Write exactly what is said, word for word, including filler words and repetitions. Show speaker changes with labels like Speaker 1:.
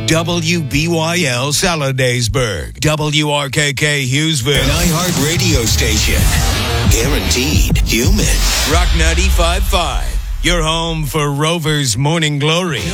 Speaker 1: W B Y L Saladaysburg, W R K K Hughesville, an iHeart radio station. Guaranteed human. Rock ninety-five point five, your home for Rover's Morning Glory.